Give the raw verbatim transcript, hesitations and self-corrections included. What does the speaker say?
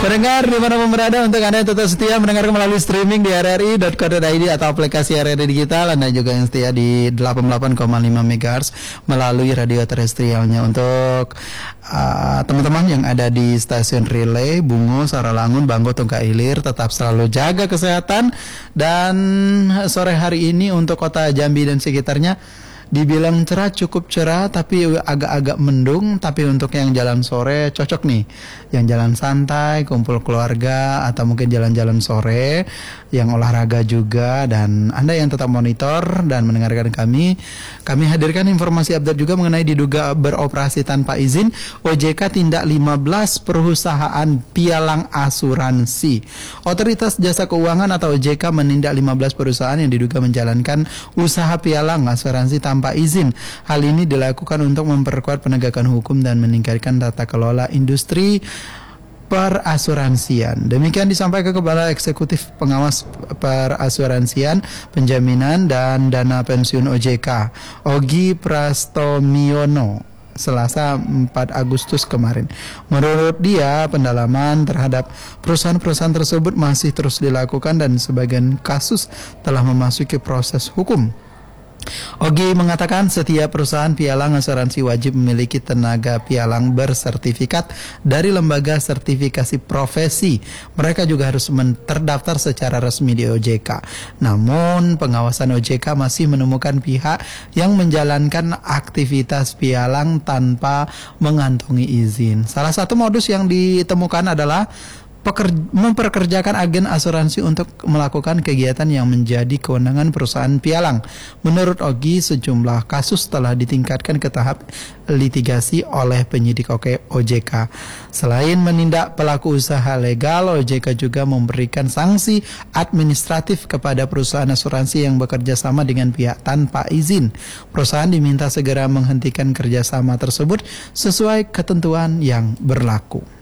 Pendengar dimanapun berada, untuk Anda yang tetap setia mendengarkan melalui streaming di r r i dot co dot i d atau aplikasi R R I Digital, Anda juga yang setia di delapan puluh delapan koma lima megahertz melalui radio terestrialnya. Untuk uh, teman-teman yang ada di stasiun Relay, Bungo, Saralangun, Banggo, Tungka Ilir, tetap selalu jaga kesehatan. Dan sore hari ini untuk kota Jambi dan sekitarnya dibilang cerah, cukup cerah, tapi agak-agak mendung. Tapi untuk yang jalan sore cocok nih, yang jalan santai, kumpul keluarga, atau mungkin jalan-jalan sore, yang olahraga juga. Dan Anda yang tetap monitor dan mendengarkan kami, kami hadirkan informasi update juga mengenai diduga beroperasi tanpa izin O J K tindak lima belas perusahaan pialang asuransi. Otoritas Jasa Keuangan atau O J K menindak lima belas perusahaan yang diduga menjalankan usaha pialang asuransi tanpa tanpa izin. Hal ini dilakukan untuk memperkuat penegakan hukum dan meningkatkan tata kelola industri perasuransian. Demikian disampaikan Kepala Eksekutif Pengawas Perasuransian, Penjaminan dan Dana Pensiun O J K, Ogi Prastomiono, Selasa empat Agustus kemarin. Menurut dia, pendalaman terhadap perusahaan-perusahaan tersebut masih terus dilakukan dan sebagian kasus telah memasuki proses hukum. Ogi mengatakan setiap perusahaan pialang asuransi wajib memiliki tenaga pialang bersertifikat dari lembaga sertifikasi profesi. Mereka juga harus terdaftar secara resmi di O J K. Namun pengawasan O J K masih menemukan pihak yang menjalankan aktivitas pialang tanpa mengantongi izin. Salah satu modus yang ditemukan adalah Peker, memperkerjakan agen asuransi untuk melakukan kegiatan yang menjadi kewenangan perusahaan pialang. Menurut Ogi, sejumlah kasus telah ditingkatkan ke tahap litigasi oleh penyidik O J K. Selain menindak pelaku usaha legal, O J K juga memberikan sanksi administratif kepada perusahaan asuransi yang bekerja sama dengan pihak tanpa izin. Perusahaan diminta segera menghentikan kerjasama tersebut sesuai ketentuan yang berlaku.